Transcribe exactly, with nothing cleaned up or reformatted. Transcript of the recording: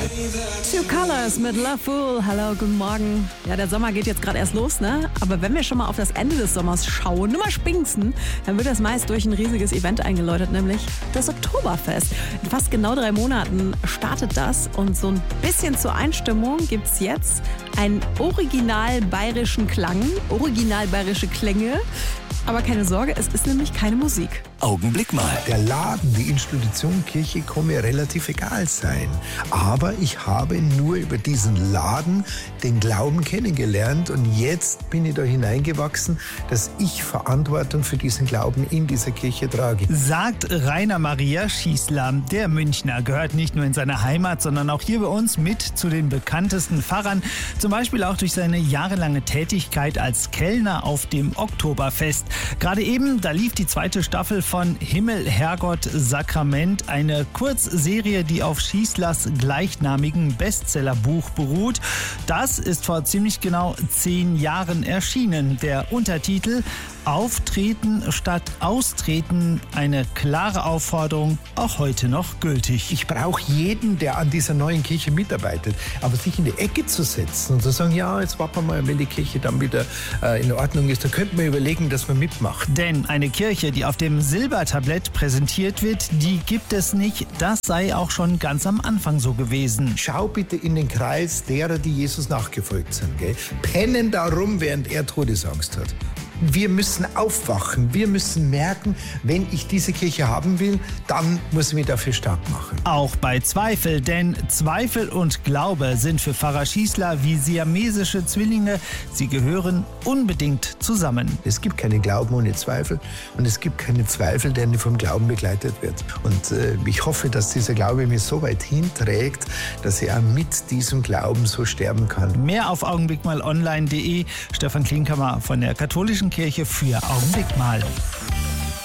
Two Colors mit Love Fool. Hallo, guten Morgen. Ja, der Sommer geht jetzt gerade erst los, ne? Aber wenn wir schon mal auf das Ende des Sommers schauen, nur mal Spingsten, dann wird das meist durch ein riesiges Event eingeläutet, nämlich das Oktoberfest. In fast genau drei Monaten startet das und so ein bisschen zur Einstimmung gibt's jetzt einen original bayerischen Klang, original bayerische Klänge. Aber keine Sorge, es ist nämlich keine Musik. Augenblick mal. Der Laden, die Institution Kirche kann mir relativ egal sein. Aber ich habe nur über diesen Laden den Glauben kennengelernt und jetzt bin ich da hineingewachsen, dass ich Verantwortung für diesen Glauben in dieser Kirche trage. Sagt Rainer Maria Schießler. Der Münchner gehört nicht nur in seine Heimat, sondern auch hier bei uns mit zu den bekanntesten Pfarrern. Zum Beispiel auch durch seine jahrelange Tätigkeit als Kellner auf dem Oktoberfest. Gerade eben, da lief die zweite Staffel von Himmel, Herrgott, Sakrament, eine Kurzserie, die auf Schießlers gleichnamigen Bestsellerbuch beruht. Das ist vor ziemlich genau zehn Jahren erschienen. Der Untertitel Auftreten statt Austreten, eine klare Aufforderung, auch heute noch gültig. Ich brauche jeden, der an dieser neuen Kirche mitarbeitet. Aber sich in die Ecke zu setzen und zu sagen, ja, jetzt warten wir mal, wenn die Kirche dann wieder äh, in Ordnung ist, dann könnten wir überlegen, dass man mitmacht. Denn eine Kirche, die auf dem Silbertablett präsentiert wird, die gibt es nicht. Das sei auch schon ganz am Anfang so gewesen. Schau bitte in den Kreis derer, die Jesus nachgefolgt sind. Gell? Pennen darum, während er Todesangst hat. Wir müssen aufwachen. Wir müssen merken, wenn ich diese Kirche haben will, dann muss ich mich dafür stark machen. Auch bei Zweifel, denn Zweifel und Glaube sind für Pfarrer Schießler wie siamesische Zwillinge. Sie gehören unbedingt zusammen. Es gibt keinen Glauben ohne Zweifel und es gibt keinen Zweifel, der nicht vom Glauben begleitet wird. Und äh, ich hoffe, dass dieser Glaube mich so weit hinträgt, dass ich auch mit diesem Glauben so sterben kann. Mehr auf augenblickmalonline punkt de. Stefan Klinkhammer von der katholischen Kirche für Augenblick mal.